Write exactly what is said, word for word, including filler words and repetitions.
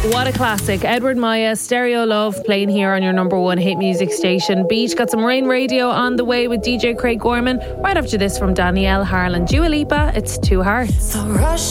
What a classic. Edward Maya, Stereo Love, playing here on your number one hit music station. Beach. Got some Rain Radio on the way with D J Craig Gorman. Right after this from Danielle Harlan. Dua Lipa, It's Two Hearts. The rush